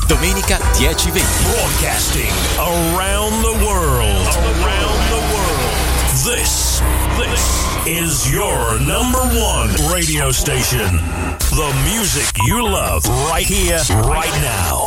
Domenica 10:20. Broadcasting around the world. This is your number one radio station. The music you love right here, right now.